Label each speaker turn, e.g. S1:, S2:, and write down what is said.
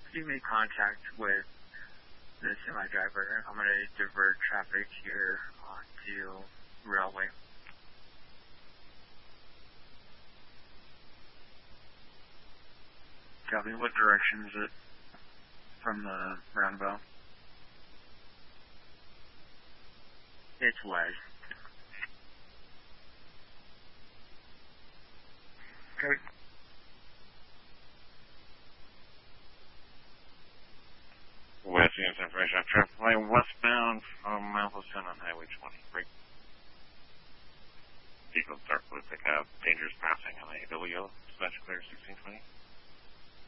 S1: you make contact with the semi-driver, I'm going to divert traffic here onto railway. Copy. What direction is it from the roundabout? It's west. Okay.
S2: West units information on traffic lane westbound from Appleton on Highway 20. Break. Vehicles dark blue pickup. Dangerous passing on AWO. Dispatch clear 1620.